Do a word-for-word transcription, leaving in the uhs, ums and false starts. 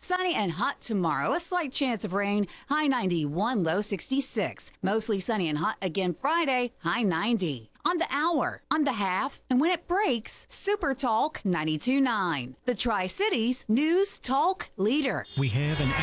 Sunny and hot tomorrow. A slight chance of rain. High ninety-one, low sixty-six. Mostly sunny and hot again Friday. High ninety. On the hour, on the half, and when it breaks, Super Talk ninety-two point nine. The Tri-Cities News Talk Leader. We have an